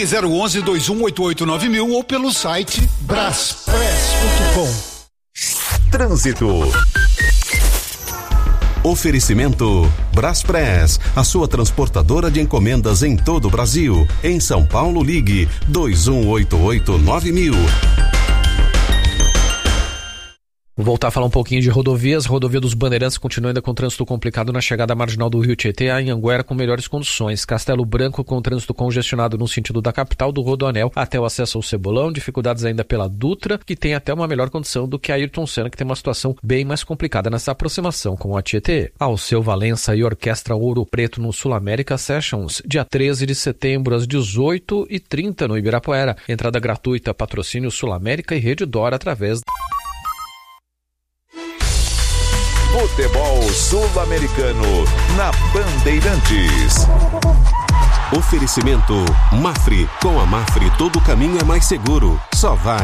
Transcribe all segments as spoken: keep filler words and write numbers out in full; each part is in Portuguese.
Ligue zero onze, dois um oito oito, nove mil ou pelo site braspress ponto com. Trânsito. Oferecimento Braspress, a sua transportadora de encomendas em todo o Brasil. Em São Paulo, ligue dois um oito oito, nove mil. Vou voltar a falar um pouquinho de rodovias. Rodovia dos Bandeirantes continua ainda com trânsito complicado na chegada marginal do Rio Tietê a Anhanguera com melhores condições. Castelo Branco com trânsito congestionado no sentido da capital, do Rodoanel até o acesso ao Cebolão. Dificuldades ainda pela Dutra, que tem até uma melhor condição do que a Ayrton Senna, que tem uma situação bem mais complicada nessa aproximação com a Tietê. Alceu Valença e Orquestra Ouro Preto no Sul América Sessions, dia treze de setembro às dezoito e trinta no Ibirapuera. Entrada gratuita, patrocínio Sul América e Rede Dora através Futebol Sul-Americano na Bandeirantes. Oferecimento Mafre. Com a Mafre todo caminho é mais seguro. Só vai.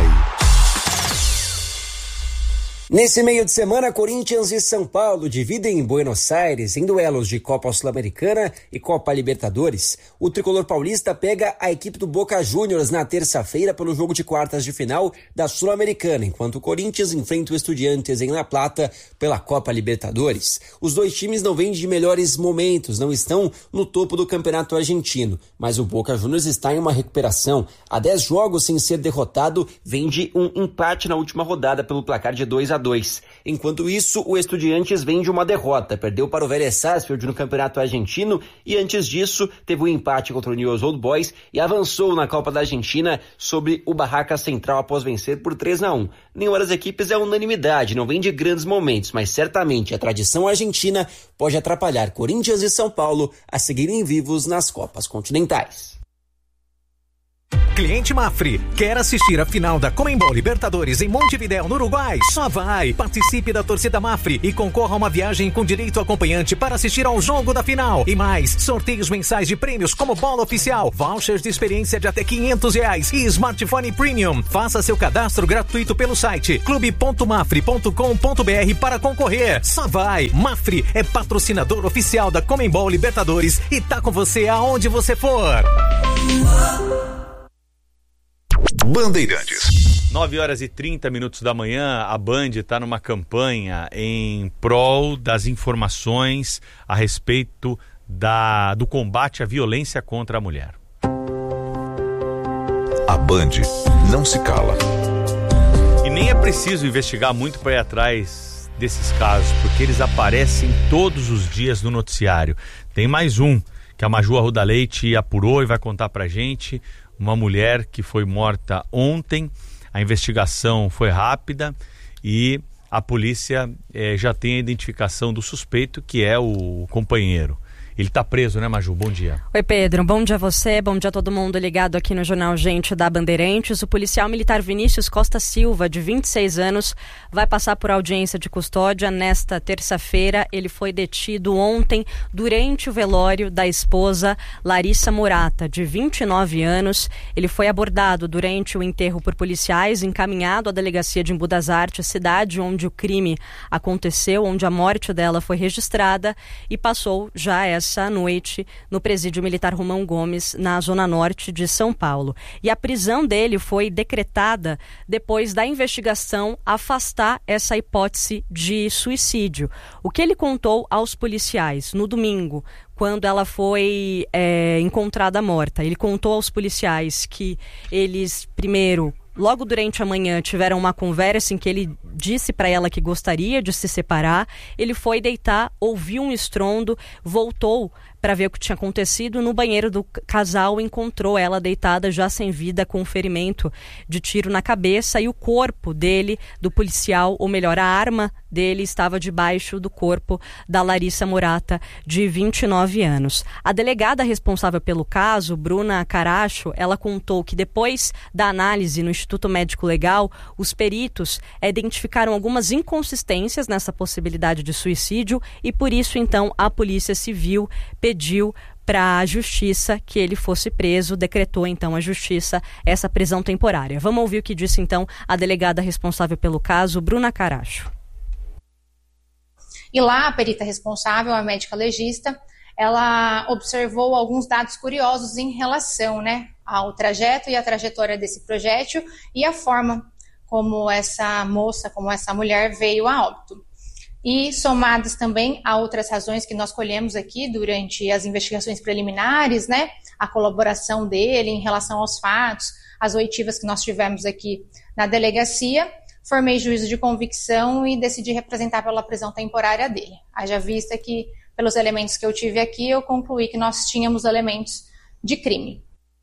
Nesse meio de semana, Corinthians e São Paulo dividem em Buenos Aires em duelos de Copa Sul-Americana e Copa Libertadores. O tricolor paulista pega a equipe do Boca Juniors na terça-feira pelo jogo de quartas de final da Sul-Americana, enquanto o Corinthians enfrenta o Estudiantes em La Plata pela Copa Libertadores. Os dois times não vêm de melhores momentos, não estão no topo do campeonato argentino, mas o Boca Juniors está em uma recuperação. Há dez jogos sem ser derrotado, vem de um empate na última rodada pelo placar de dois a dois. Enquanto isso, o Estudiantes vem de uma derrota, perdeu para o Vélez Sarsfield no Campeonato Argentino e antes disso teve um empate contra o Newell's Old Boys e avançou na Copa da Argentina sobre o Barraca Central após vencer por três a um. Nenhuma das equipes é unanimidade, não vem de grandes momentos, mas certamente a tradição argentina pode atrapalhar Corinthians e São Paulo a seguirem vivos nas Copas Continentais. Cliente Mafre, quer assistir a final da Conmebol Libertadores em Montevidéu, no Uruguai? Só vai! Participe da torcida Mafre e concorra a uma viagem com direito acompanhante para assistir ao jogo da final. E mais, sorteios mensais de prêmios como bola oficial, vouchers de experiência de até quinhentos reais e smartphone premium. Faça seu cadastro gratuito pelo site clube ponto mafre ponto com ponto br para concorrer. Só vai! Mafre é patrocinador oficial da Conmebol Libertadores e tá com você aonde você for. Bandeirantes. nove horas e trinta minutos da manhã, a Band está numa campanha em prol das informações a respeito da, do combate à violência contra a mulher. A Band não se cala. E nem é preciso investigar muito para ir atrás desses casos, porque eles aparecem todos os dias no noticiário. Tem mais um que a Maju Arruda Leite apurou e vai contar pra gente. Uma mulher que foi morta ontem, a investigação foi rápida e a polícia eh, já tem a identificação do suspeito, que é o companheiro. Ele está preso, né, Maju? Bom dia. Oi, Pedro. Bom dia a você, bom dia a todo mundo ligado aqui no Jornal Gente da Bandeirantes. O policial militar Vinícius Costa Silva, de vinte e seis anos, vai passar por audiência de custódia nesta terça-feira. Ele foi detido ontem durante o velório da esposa Larissa Murata, de vinte e nove anos. Ele foi abordado durante o enterro por policiais, encaminhado à delegacia de Embu das Artes, cidade onde o crime aconteceu, onde a morte dela foi registrada, e passou já essa essa noite no presídio militar Romão Gomes, na zona norte de São Paulo. E a prisão dele foi decretada depois da investigação afastar essa hipótese de suicídio. O que ele contou aos policiais no domingo, quando ela foi é, encontrada morta, ele contou aos policiais que eles, primeiro, logo durante a manhã, tiveram uma conversa em que ele disse para ela que gostaria de se separar. Ele foi deitar, ouviu um estrondo, voltou para ver o que tinha acontecido. No banheiro do casal, encontrou ela deitada, já sem vida, com um ferimento de tiro na cabeça, e o corpo dele, do policial, ou melhor, a arma dele, estava debaixo do corpo da Larissa Murata, de vinte e nove anos. A delegada responsável pelo caso, Bruna Caracho, ela contou que depois da análise no Instituto Médico Legal, os peritos identificaram algumas inconsistências nessa possibilidade de suicídio e, por isso, então, a Polícia Civil pediu para a Justiça que ele fosse preso, decretou então a Justiça essa prisão temporária. Vamos ouvir o que disse então a delegada responsável pelo caso, Bruna Caracho. E lá a perita responsável, a médica legista, ela observou alguns dados curiosos em relação, né, ao trajeto e a trajetória desse projétil e a forma como essa moça, como essa mulher veio a óbito. E somadas também a outras razões que nós colhemos aqui durante as investigações preliminares, né, a colaboração dele em relação aos fatos, as oitivas que nós tivemos aqui na delegacia, formei juízo de convicção e decidi representar pela prisão temporária dele. Haja vista que, pelos elementos que eu tive aqui, eu concluí que nós tínhamos elementos de crime.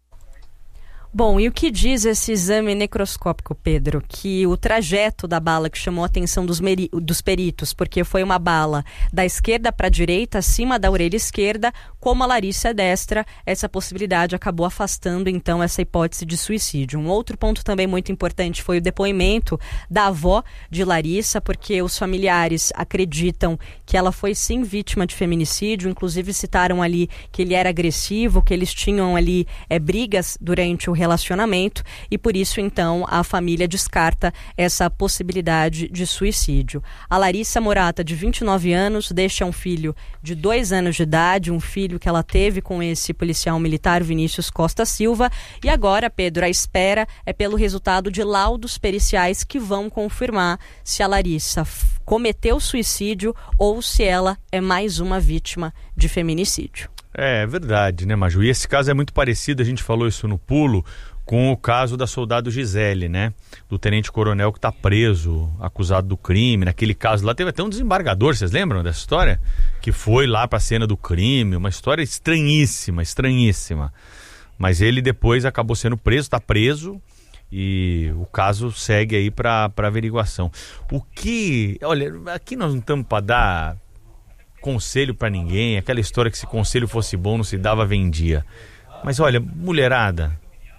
Bom, e o que diz esse exame necroscópico, Pedro? Que o trajeto da bala que chamou a atenção dos, meri- dos peritos, porque foi uma bala da esquerda para a direita, acima da orelha esquerda, como a Larissa é destra, essa possibilidade acabou afastando, então, essa hipótese de suicídio. Um outro ponto também muito importante foi o depoimento da avó de Larissa, porque os familiares acreditam que ela foi sim vítima de feminicídio, inclusive citaram ali que ele era agressivo, que eles tinham ali é, brigas durante o relacionamento e por isso então a família descarta essa possibilidade de suicídio. A Larissa Morata, de vinte e nove anos, deixa um filho de dois anos de idade, um filho que ela teve com esse policial militar Vinícius Costa Silva, e agora, Pedro, a espera é pelo resultado de laudos periciais que vão confirmar se a Larissa f- cometeu suicídio ou se ela é mais uma vítima de feminicídio. É verdade, né, Maju? E esse caso é muito parecido, a gente falou isso no pulo, com o caso da soldado Gisele, né? Do tenente-coronel que está preso, acusado do crime. Naquele caso lá teve até um desembargador, vocês lembram dessa história? Que foi lá para a cena do crime, uma história estranhíssima, estranhíssima. Mas ele depois acabou sendo preso, está preso, e o caso segue aí para averiguação. O que... Olha, aqui nós não estamos para dar conselho para ninguém, aquela história que se conselho fosse bom não se dava, vendia. Mas olha, mulherada,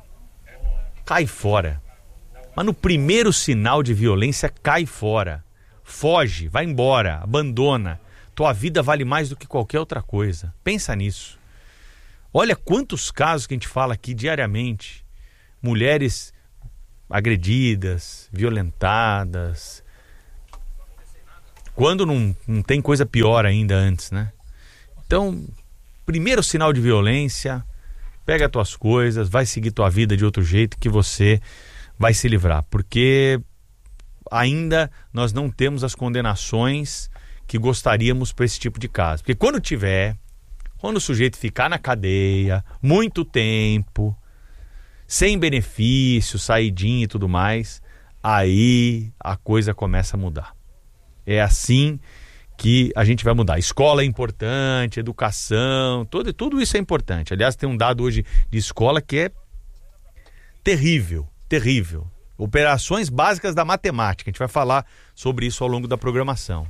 cai fora. Mas no primeiro sinal de violência, cai fora. Foge, vai embora, abandona. Tua vida vale mais do que qualquer outra coisa. Pensa nisso. Olha quantos casos que a gente fala aqui diariamente. Mulheres agredidas, violentadas. Quando não, não tem coisa pior ainda antes, né? Então, primeiro sinal de violência, pega tuas coisas, vai seguir tua vida de outro jeito que você vai se livrar. Porque ainda nós não temos as condenações que gostaríamos para esse tipo de caso. Porque quando tiver, quando o sujeito ficar na cadeia, muito tempo, sem benefício, saidinha e tudo mais, aí a coisa começa a mudar. É assim que a gente vai mudar. Escola é importante, educação, tudo, tudo isso é importante. Aliás, tem um dado hoje de escola que é terrível, terrível. Operações básicas da matemática. A gente vai falar sobre isso ao longo da programação.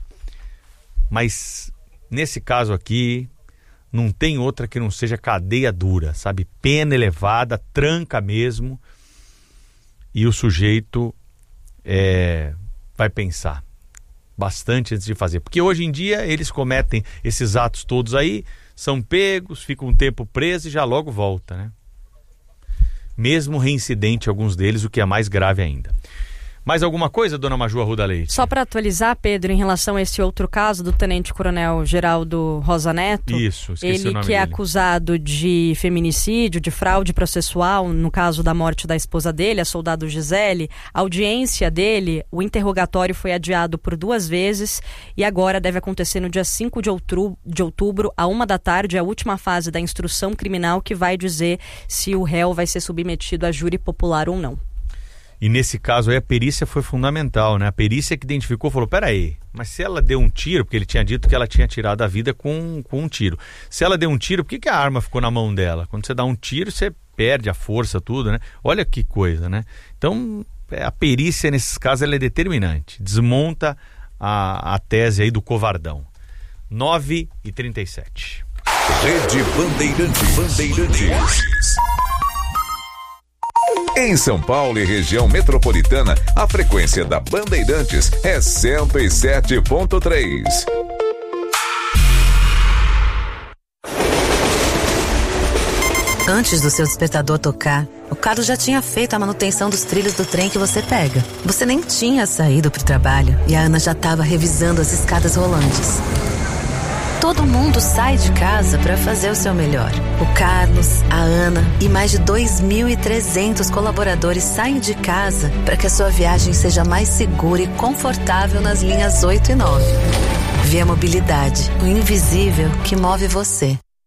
Mas, nesse caso aqui, não tem outra que não seja cadeia dura, sabe? Pena elevada, tranca mesmo, e o sujeito é, vai pensar bastante antes de fazer. Porque hoje em dia eles cometem esses atos todos aí, são pegos, ficam um tempo presos e já logo volta, né? Mesmo reincidente alguns deles, o que é mais grave ainda. Mais alguma coisa, dona Maju Arruda Leite? Só para atualizar, Pedro, em relação a esse outro caso do tenente-coronel Geraldo Rosa Neto. Isso, esqueci ele o nome que é dele. acusado de feminicídio, de fraude processual, no caso da morte da esposa dele, a soldado Gisele. A audiência dele, o interrogatório foi adiado por duas vezes e agora deve acontecer no dia cinco de outubro, de outubro, a uma da tarde, a última fase da instrução criminal que vai dizer se o réu vai ser submetido a júri popular ou não. E nesse caso aí a perícia foi fundamental, né? A perícia que identificou falou, peraí, mas se ela deu um tiro, porque ele tinha dito que ela tinha tirado a vida com, com um tiro. Se ela deu um tiro, por que, que a arma ficou na mão dela? Quando você dá um tiro, você perde a força, tudo, né? Olha que coisa, né? Então, a perícia nesses casos ela é determinante. Desmonta a, a tese aí do covardão. nove e trinta e sete. Rede Bandeirantes. Bandeirantes. Em São Paulo e região metropolitana, a frequência da Bandeirantes é cento e sete ponto três. Antes do seu despertador tocar, o Carlos já tinha feito a manutenção dos trilhos do trem que você pega. Você nem tinha saído para o trabalho e a Ana já estava revisando as escadas rolantes. Todo mundo sai de casa para fazer o seu melhor. O Carlos, a Ana E mais de dois mil e trezentos colaboradores saem de casa para que a sua viagem seja mais segura e confortável nas linhas oito e nove. Via Mobilidade, o invisível que move você.